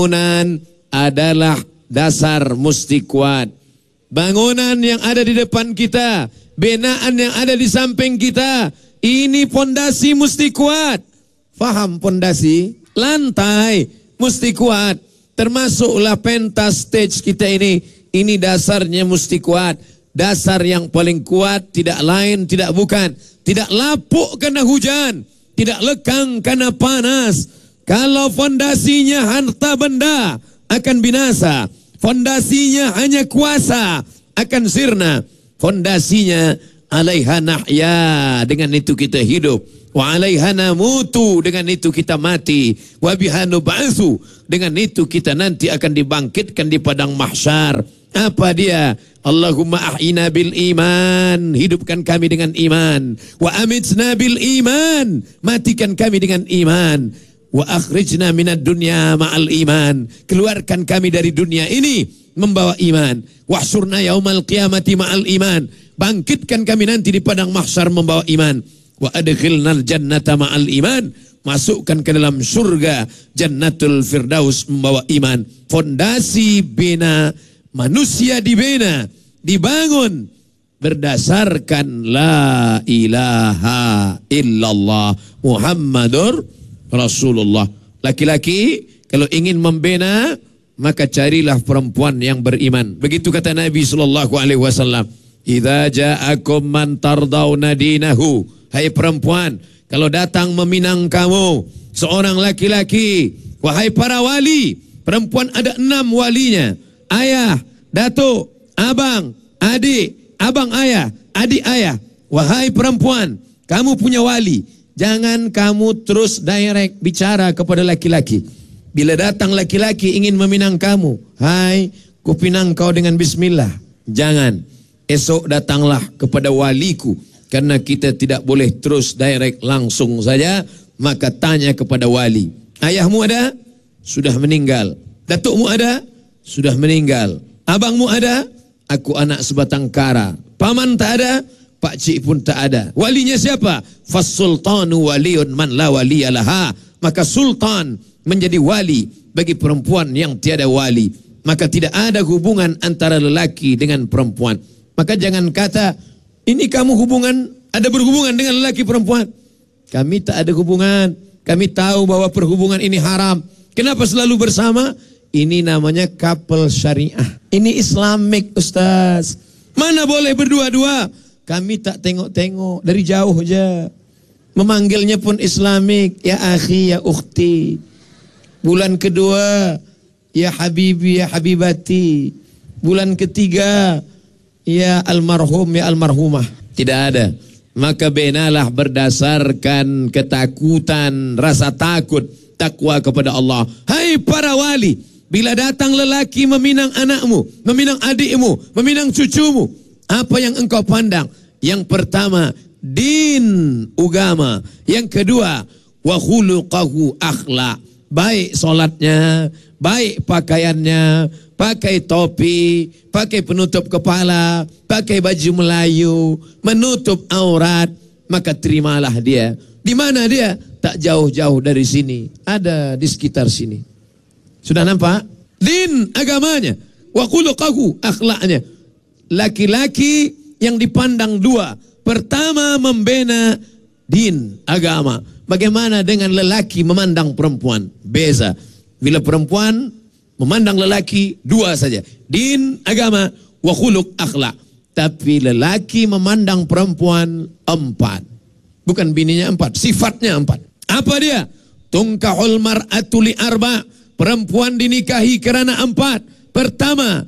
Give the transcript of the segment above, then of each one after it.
Bangunan adalah dasar mesti kuat. Bangunan yang ada di depan kita, binaan yang ada di samping kita, ini pondasi mesti kuat. Faham pondasi? Lantai mesti kuat. Termasuklah pentas stage kita ini dasarnya mesti kuat. Dasar yang paling kuat tidak lain, tidak bukan. Tidak lapuk karena hujan, tidak lekang karena panas. Kalau fondasinya harta benda akan binasa. Fondasinya hanya kuasa akan sirna. Fondasinya alaiha nahya, dengan itu kita hidup. Wa alaiha namutu, dengan itu kita mati. Wa biha nub'atsu, dengan itu kita nanti akan dibangkitkan di padang mahsyar. Apa dia? Allahumma ahyina bil iman, hidupkan kami dengan iman. Wa amitna bil iman, matikan kami dengan iman. Wa akhrijna minad dunya ma'al iman, keluarkan kami dari dunia ini membawa iman. Wahsyurna yaumal qiyamati ma'al iman, bangkitkan kami nanti di padang mahsyar membawa iman. Wa adkhilnal jannata ma'al iman, masukkan ke dalam surga jannatul firdaus membawa iman. Fondasi bina manusia dibina, dibangun berdasarkan la ilaha illallah Muhammadur Rasulullah. Laki-laki kalau ingin membina, maka carilah perempuan yang beriman. Begitu kata Nabi SAW. Idza ja'akum man tardawna dinahu, hai perempuan, kalau datang meminang kamu seorang laki-laki, wahai para wali, perempuan ada 6 walinya: ayah, datuk, abang, adik, abang ayah, adik ayah. Wahai perempuan, kamu punya wali. Jangan kamu terus direct bicara kepada laki-laki. Bila datang laki-laki ingin meminang kamu, hai, ku pinang kau dengan bismillah. Jangan. Esok datanglah kepada waliku. Karena kita tidak boleh terus direct langsung saja. Maka tanya kepada wali. Ayahmu ada? Sudah meninggal. Datukmu ada? Sudah meninggal. Abangmu ada? Aku anak sebatang kara. Paman tak ada? Pak cik pun tak ada. Walinya siapa? Fas-sultanu waliyun man la waliyalaha. Maka sultan menjadi wali bagi perempuan yang tiada wali. Maka tidak ada hubungan antara lelaki dengan perempuan. Maka jangan kata, ini kamu ada berhubungan dengan lelaki perempuan. Kami tak ada hubungan. Kami tahu bahwa perhubungan ini haram. Kenapa selalu bersama? Ini namanya couple syariah. Ini Islamic, Ustaz. Mana boleh berdua-dua? Kami tak tengok-tengok, dari jauh aja. Memanggilnya pun Islamik. Ya akhi, ya ukhti. Bulan kedua, ya habibi, ya habibati. Bulan ketiga, ya almarhum, ya almarhumah. Tidak ada. Maka benalah berdasarkan ketakutan, rasa takut, takwa kepada Allah. Hai para wali, bila datang lelaki meminang anakmu, meminang adikmu, meminang cucumu, apa yang engkau pandang? Yang pertama, din, agama. Yang kedua, wa khuluqahu, akhlak. Baik solatnya, baik pakaiannya, pakai topi, pakai penutup kepala, pakai baju Melayu, menutup aurat, maka terimalah dia. Di mana dia? Tak jauh-jauh dari sini. Ada di sekitar sini. Sudah nampak? Din, agamanya. Wa khuluqahu, akhlaknya. Laki-laki yang dipandang dua. Pertama, membina din, agama. Bagaimana dengan lelaki memandang perempuan? Beza. Bila perempuan memandang lelaki, dua saja. Din, agama, wa khuluq, akhlak. Tapi lelaki memandang perempuan 4. Bukan bininya 4, sifatnya 4. Apa dia? Tungkahul mar'atu li arba. Perempuan dinikahi kerana 4. Pertama,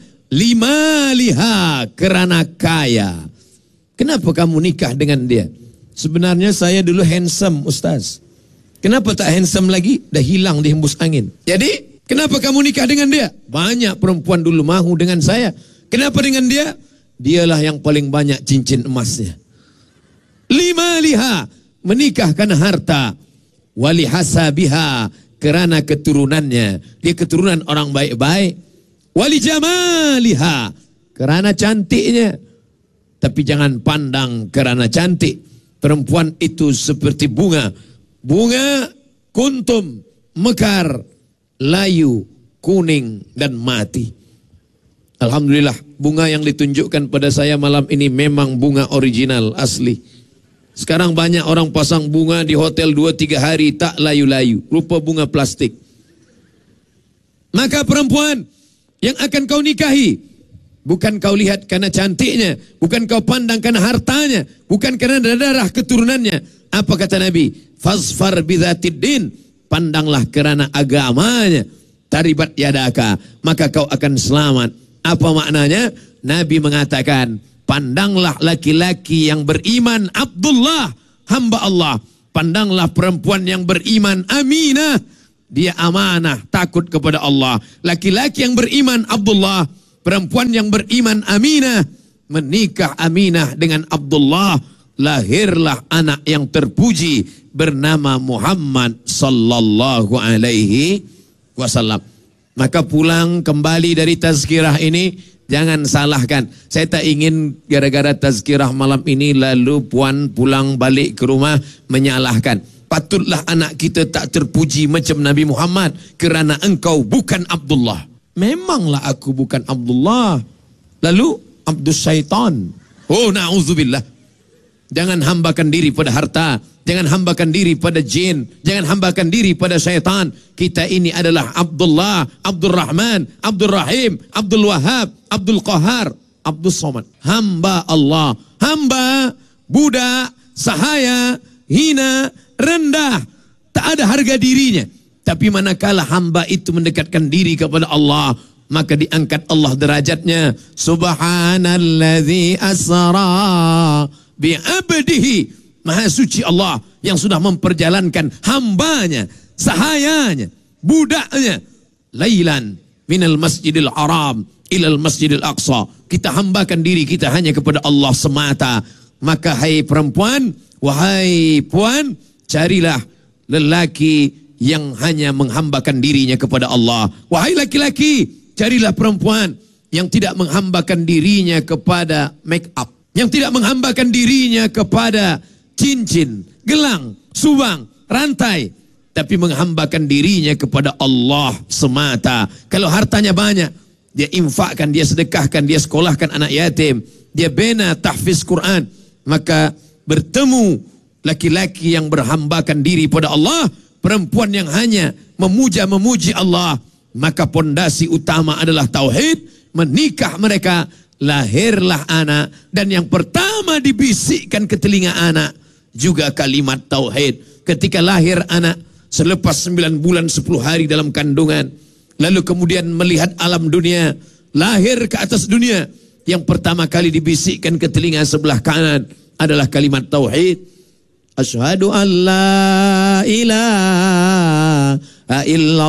limaliha, kerana kaya. Kenapa kamu nikah dengan dia? Sebenarnya saya dulu handsome, Ustaz. Kenapa tak handsome lagi? Dah hilang dihembus angin. Jadi, kenapa kamu nikah dengan dia? Banyak perempuan dulu mahu dengan saya. Kenapa dengan dia? Dialah yang paling banyak cincin emasnya. Limaliha, menikah kerana harta. Walihasabiha, kerana keturunannya. Dia keturunan orang baik-baik. Walijamaliha, kerana cantiknya. Tapi jangan pandang kerana cantik. Perempuan itu seperti bunga. Bunga kuntum, mekar, layu, kuning dan mati. Alhamdulillah, bunga yang ditunjukkan pada saya malam ini memang bunga original, asli. Sekarang banyak orang pasang bunga di hotel 2-3 hari tak layu-layu, rupa bunga plastik. Maka perempuan yang akan kau nikahi, bukan kau lihat karena cantiknya, bukan kau pandang karena hartanya, bukan karena darah keturunannya. Apa kata Nabi? Fazfar bidzatid din, pandanglah kerana agamanya. Taribat yadaka, maka kau akan selamat. Apa maknanya? Nabi mengatakan, pandanglah laki-laki yang beriman, Abdullah, hamba Allah. Pandanglah perempuan yang beriman, Aminah, dia amanah, takut kepada Allah. Laki-laki yang beriman, Abdullah. Perempuan yang beriman, Aminah. Menikah Aminah dengan Abdullah. Lahirlah anak yang terpuji bernama Muhammad sallallahu alaihi wasallam. Maka pulang kembali dari tazkirah ini, jangan salahkan. Saya tak ingin gara-gara tazkirah malam ini lalu puan pulang balik ke rumah menyalahkan. Patutlah anak kita tak terpuji macam Nabi Muhammad kerana engkau bukan Abdullah. Memanglah aku bukan Abdullah. Lalu Abdus Syaitan. Oh, na'udzubillah. Jangan hambakan diri pada harta, jangan hambakan diri pada jin, jangan hambakan diri pada syaitan. Kita ini adalah Abdullah, Abdul Rahman, Abdul Rahim, Abdul Wahab, Abdul Qahar, Abdul Somad. Hamba Allah, hamba, budak, sahaya, hina, rendah, tak ada harga dirinya. Tapi manakala hamba itu mendekatkan diri kepada Allah, maka diangkat Allah derajatnya. Subhanalladzi asra bi'abdihi, maha suci Allah yang sudah memperjalankan hambanya, sahayanya, budaknya, lailan minal masjidil haram ilal masjidil aqsa. Kita hambakan diri kita hanya kepada Allah semata. Maka hai perempuan, wahai puan, carilah lelaki yang hanya menghambakan dirinya kepada Allah. Wahai laki-laki, carilah perempuan yang tidak menghambakan dirinya kepada make up, yang tidak menghambakan dirinya kepada cincin, gelang, subang, rantai, tapi menghambakan dirinya kepada Allah semata. Kalau hartanya banyak, dia infakkan, dia sedekahkan, dia sekolahkan anak yatim, dia bina tahfiz Quran, maka bertemu laki-laki yang berhambakan diri pada Allah, perempuan yang hanya memuji Allah, maka pondasi utama adalah tauhid. Menikah mereka, lahirlah anak, dan yang pertama dibisikkan ke telinga anak juga kalimat tauhid. Ketika lahir anak, selepas 9 bulan 10 hari dalam kandungan, lalu kemudian melihat alam dunia, lahir ke atas dunia, yang pertama kali dibisikkan ke telinga sebelah kanan adalah kalimat tauhid. Asyhadu an la ilaha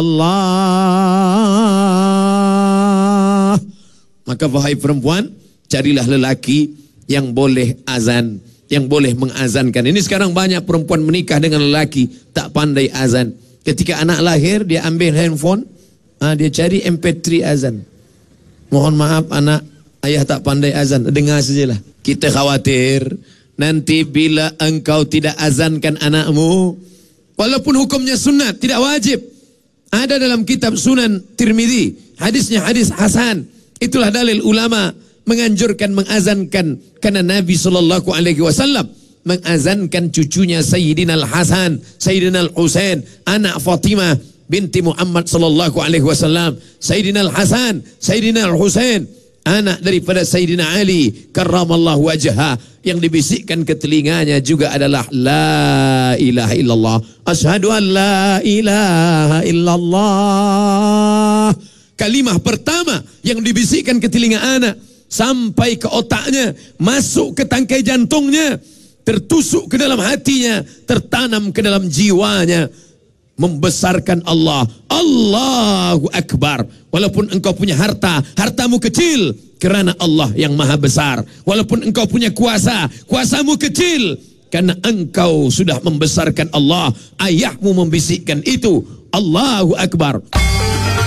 illallah. Maka wahai perempuan, carilah lelaki yang boleh azan, yang boleh mengazankan. Ini sekarang banyak perempuan menikah dengan lelaki tak pandai azan. Ketika anak lahir, dia ambil handphone, dia cari MP3 azan. Mohon maaf anak, ayah tak pandai azan, dengar sajalah. Kita khawatir nanti bila engkau tidak azankan anakmu, walaupun hukumnya sunat, tidak wajib. Ada dalam kitab Sunan Tirmidzi, hadisnya hadis hasan. Itulah dalil ulama menganjurkan mengazankan, karena Nabi SAW mengazankan cucunya Sayyidina Al-Hasan, Sayyidina Al-Husain, anak Fatimah binti Muhammad SAW. Sayyidina Al-Hasan, Sayyidina Al-Husain, anak daripada Sayyidina Ali karramallahu wajhah, yang dibisikkan ke telinganya juga adalah la ilaha illallah. Asyhadu an la ilaha illallah. Kalimah pertama yang dibisikkan ke telinga anak, sampai ke otaknya, masuk ke tangkai jantungnya, tertusuk ke dalam hatinya, tertanam ke dalam jiwanya, membesarkan Allah. Allahu Akbar. Walaupun engkau punya harta, hartamu kecil, kerana Allah yang maha besar. Walaupun engkau punya kuasa, kuasamu kecil, karena engkau sudah membesarkan Allah. Ayahmu membisikkan itu. Allahu Akbar.